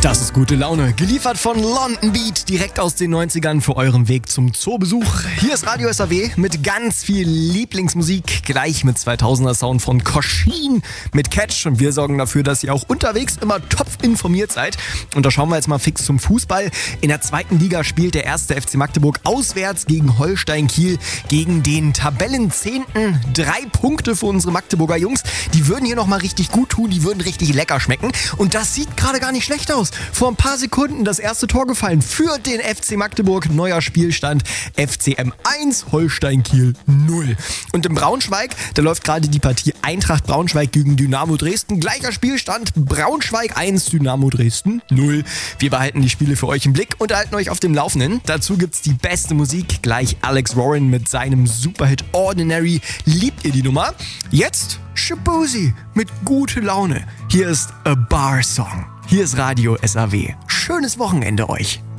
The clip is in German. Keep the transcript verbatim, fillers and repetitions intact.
Das ist gute Laune, geliefert von London Beat, direkt aus den neunzigern für euren Weg zum Zoobesuch. Hier ist Radio S A W mit ganz viel Lieblingsmusik, gleich mit zweitausender Sound von Koschin mit Catch. Und wir sorgen dafür, dass ihr auch unterwegs immer top informiert seid. Und da schauen wir jetzt mal fix zum Fußball. In der zweiten Liga spielt der erste F C Magdeburg auswärts gegen Holstein Kiel, gegen den Tabellenzehnten. Drei Punkte für unsere Magdeburger Jungs. Die würden hier nochmal richtig gut tun, die würden richtig lecker schmecken. Und das sieht gerade gar nicht schlecht aus. Vor ein paar Sekunden das erste Tor gefallen für den F C Magdeburg. Neuer Spielstand F C M eins, Holstein Kiel null. Und in Braunschweig, da läuft gerade die Partie Eintracht Braunschweig gegen Dynamo Dresden. Gleicher Spielstand, Braunschweig eins, Dynamo Dresden null. Wir behalten die Spiele für euch im Blick und halten euch auf dem Laufenden. Dazu gibt's die beste Musik. Gleich Alex Warren mit seinem Superhit Ordinary. Liebt ihr die Nummer? Jetzt Shaboozey mit gute Laune. Hier ist A Bar Song. Hier ist Radio S A W. Schönes Wochenende euch.